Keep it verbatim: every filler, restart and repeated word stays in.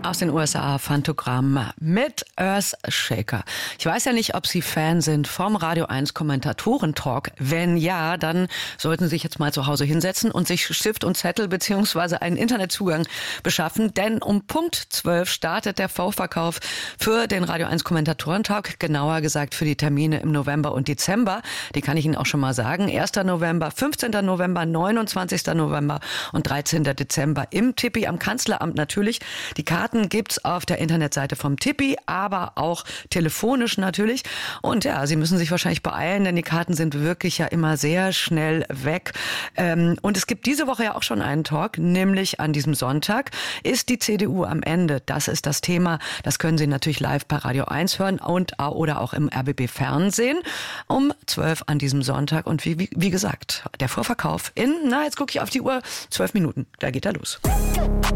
Aus den U S A, Phantogramm mit Earthshaker. Ich weiß ja nicht, ob Sie Fan sind vom Radio eins Kommentatoren-Talk. Wenn ja, dann sollten Sie sich jetzt mal zu Hause hinsetzen und sich Stift und Zettel beziehungsweise einen Internetzugang beschaffen. Denn um Punkt zwölf startet der Vorverkauf für den Radio eins Kommentatoren-Talk. Genauer gesagt für die Termine im November und Dezember. Die kann ich Ihnen auch schon mal sagen. erster November, fünfzehnter November, neunundzwanzigster November und dreizehnter Dezember im Tippi am Kanzleramt natürlich. Die Karten gibt's auf der Internetseite vom Tippi, aber auch telefonisch natürlich. Und ja, Sie müssen sich wahrscheinlich beeilen, denn die Karten sind wirklich ja immer sehr schnell weg. Und es gibt diese Woche ja auch schon einen Talk, nämlich an diesem Sonntag ist die C D U am Ende. Das ist das Thema. Das können Sie natürlich live bei Radio eins hören und oder auch im R B B Fernsehen um zwölf an diesem Sonntag. Und wie, wie, wie gesagt, der Vorverkauf in, na jetzt gucke ich auf die Uhr, zwölf Minuten. Da geht er los.